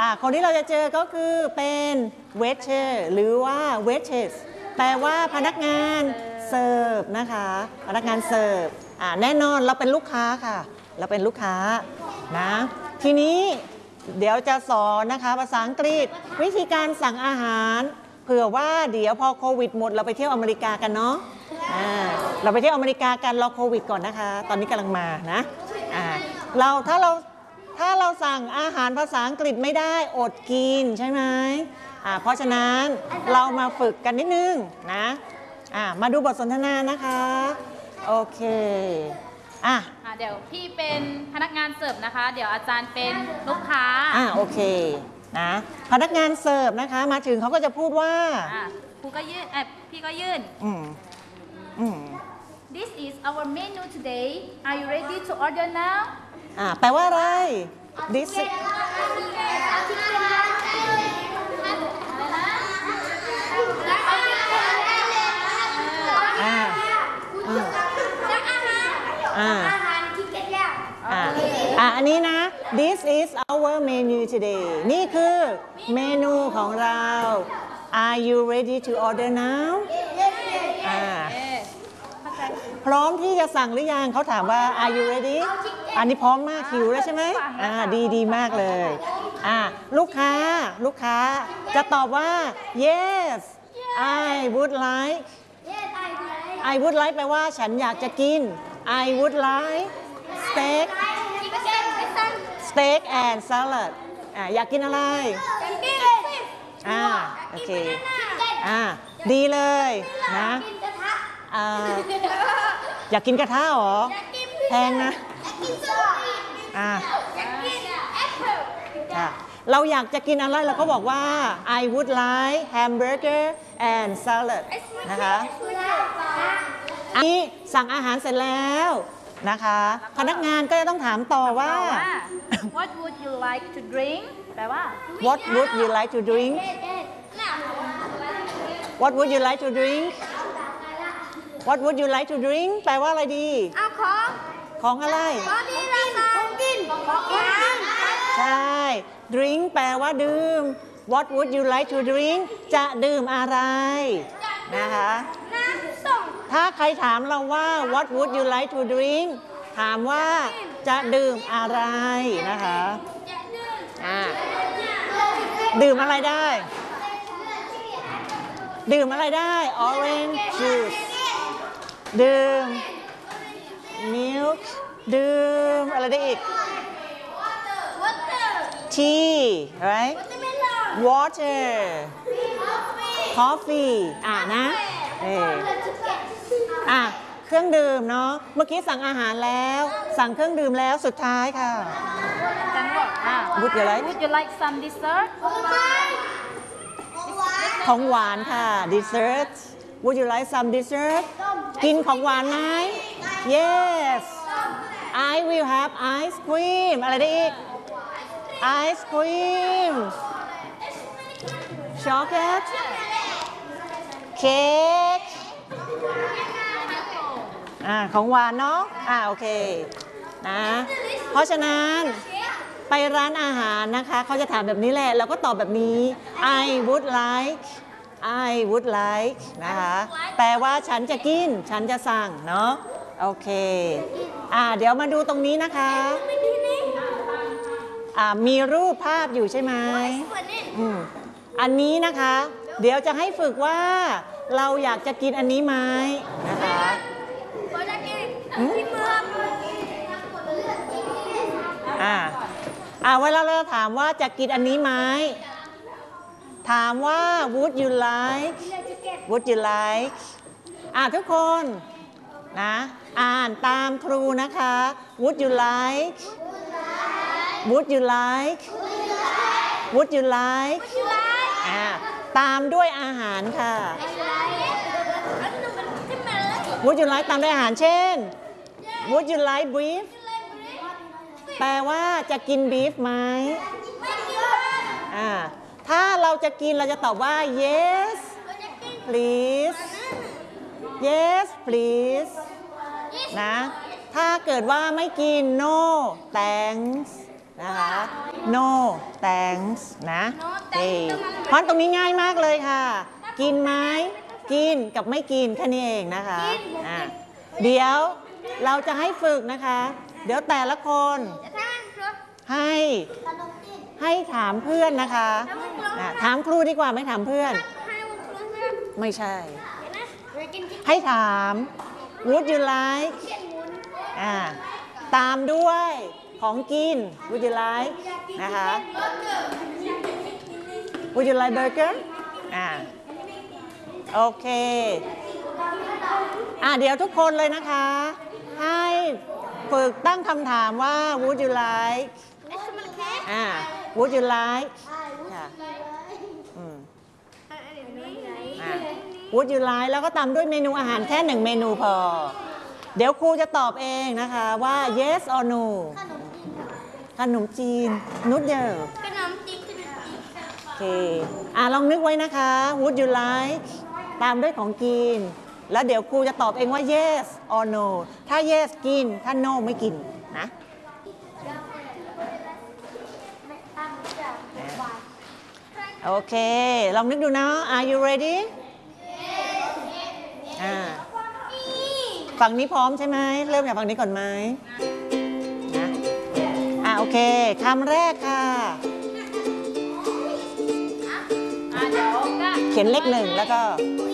คนที่เราจะเจอก็คือเป็น waiter หรือว่า waitress แปลว่าพนักงานเสิร์ฟนะคะพนักงานเสิร์ฟแน่นอนเราเป็นลูกค้าค่ะเราเป็นลูกค้านะทีนี้เดี๋ยวจะสอนนะคะภาษาอังกฤษวิธีการสั่งอาหารเผื่อว่าเดี๋ยวพอโควิดหมดเราไปเที่ยวอเมริกากันเนาะเราไปเที่ยวอเมริกากันรอโควิดก่อนนะคะตอนนี้กำลังมานะถ้าเราสั่งอาหารภาษาอังกฤษไม่ได้อดกินใช่ไหมเพราะฉะนั้นเรามาฝึกกันนิดนึงนะมาดูบทสนทนานะคะโอเคเดี๋ยวพี่เป็นพนักงานเสิร์ฟนะคะเดี๋ยวอาจารย์เป็นลูกค้าโอเคนะพนักงานเสิร์ฟนะคะมาถึงเขาก็จะพูดว่าครูก็ยื่นพี่ก็ยื่นThis is our menu today Are you ready to order now แปลว่าอะไร Thisอันนี้นะ This is our menu today นี่คือเมนูของเรา Are you ready to order now พร้อมที่จะสั่งหรือยังเขาถามว่า Are you ready อันนี้พร้อมมากหิวแล้วใช่ไหมดีมากเลยลูกค้าจะตอบว่า Yes I would like I would like แปลว่าฉันอยากจะกิน I would like steak and salad อยากกินอะไรโอเคดีเลยนะอยากกินกระทะหรอแพงนะเราอยากจะกินอะไรเราก็บอกว่า I would like hamburger and salad นะคะอันนี้สั่งอาหารเสร็จแล้วนะคะพนักงานก็จะต้องถามต่อว่า What would you like to drink แปลว่า What would you like to drink What would you like to drink What would you like to drink แปลว่าอะไรดีของอะไรใช่ drink แปลว่าดื่ม What would you like to drink จะดื่มอะไรนะคะถ้าใครถามเราว่า What would you like to drink ถามว่าจะดื่มอะไรนะคะดื่มอะไรได้orange juice ดื่ม milk ดื่มอะไรได้อีก tea right water coffeeนะเครื่องดื่มเนาะเมื่อกี้สั่งอาหารแล้วสั่งเครื่องดื่มแล้วสุดท้ายค่ะจันบอก Would you like some dessert ของหวานค่ะ dessert Would you like some dessert กินของหวานไหม Yes I will have ice cream อะไรได้อีก ice cream chocolate cake ของหวานเนาะโอเคนะเพราะฉะนั้นไปร้านอาหารนะคะเขาจะถามแบบนี้แหละเราก็ตอบแบบนี้ I would like นะคะแปลว่าฉันจะกินฉันจะสั่งเนาะโอเคเดี๋ยวมาดูตรงนี้นะคะมีรูปภาพอยู่ใช่ไหมอันนี้นะคะเดี๋ยวจะให้ฝึกว่าเราอยากจะกินอันนี้ไหมนะคะเวลาเราถามว่าจะกินอันนี้ไหมถามว่า would you like ทุกคนนะอ่านตามครูนะคะ would you like ตามด้วยอาหารค่ะ Would you like ตามด้วยอาหารเช่น Would you like beef แปลว่าจะกิน beef ไหมถ้าเราจะกินเราจะตอบว่า yes please นะถ้าเกิดว่าไม่กิน no thanks นะคะ no thanks นะโอเคเพราะตรงนี้ง่ายมากเลยค่ะ กินไหมกินกับไม่กินแค่นี้เองนะคะเดี๋ยวเราจะให้ฝึกนะคะ เดี๋ยวแต่ละคนให้ถามเพื่อนนะคะถามครูดีกว่าไม่ถามเพื่อนไม่ใช่ให้ถาม would you like ตามด้วยของกิน would you like นะคะ would you like burger โอเคเดี๋ยวทุกคนเลยนะคะให้ฝึกตั้งคำถามว่า would you like would you like would you like แล้วก็ตามด้วยเมนูอาหารแค่1เมนูพอเดี๋ยวครูจะตอบเองนะคะว่า yes or no ขนมจีนนูดเดิลโอเคลองนึกไว้นะคะ would you like ตามด้วยของกินแล้วเดี๋ยวครูจะตอบเองว่า yes or no ถ้า yes กินถ้า no ไม่กินนะโอเคลองนึกดูนะ are you ready ฝั่งนี้พร้อมใช่ไหมเริ่มจากฝั่งนี้ก่อนไหมนะโอเคคำแรกค่ะเดี๋ยวก็เขียนเลข1แล้วก็